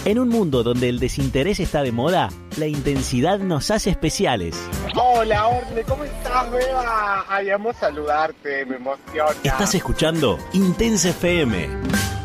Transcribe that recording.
En un mundo donde el desinterés está de moda, la intensidad nos hace especiales. Hola, Orle, ¿cómo estás, Beba? Ay, amo saludarte, me emociona. Estás escuchando Intensa FM.